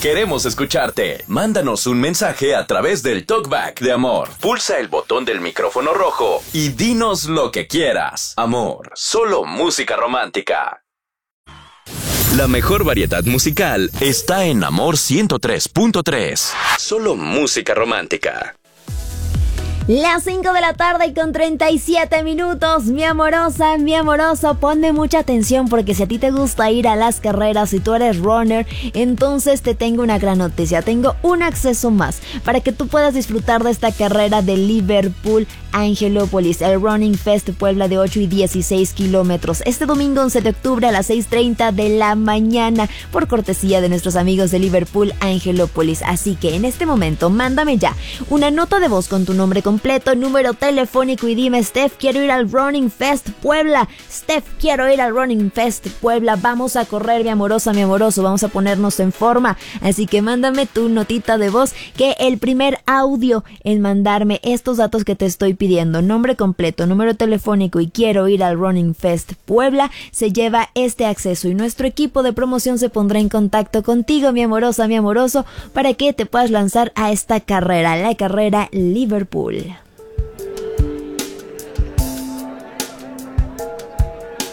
Queremos escucharte. Mándanos un mensaje a través del Talkback de Amor. Pulsa el botón del micrófono rojo y dinos lo que quieras. Amor, solo música romántica. La mejor variedad musical está en Amor 103.3. Solo música romántica. Las 5 de la tarde con 37 minutos, mi amorosa, mi amoroso, ponme mucha atención porque si a ti te gusta ir a las carreras y tú eres runner, entonces te tengo una gran noticia, tengo un acceso más para que tú puedas disfrutar de esta carrera de Liverpool Angelópolis, el Running Fest Puebla de 8 y 16 kilómetros, este domingo 11 de octubre a las 6:30 de la mañana, por cortesía de nuestros amigos de Liverpool Angelópolis. Así que en este momento, mándame ya una nota de voz con tu nombre completo, número telefónico y dime: Steph, quiero ir al Running Fest Puebla. Steph, quiero ir al Running Fest Puebla. Vamos a correr, mi amorosa, mi amoroso. Vamos a ponernos en forma. Así que mándame tu notita de voz, que el primer audio en mandarme estos datos que te estoy pidiendo, nombre completo, número telefónico y quiero ir al Running Fest Puebla, se lleva este acceso y nuestro equipo de promoción se pondrá en contacto contigo, mi amorosa, mi amoroso, para que te puedas lanzar a esta carrera, la carrera Liverpool.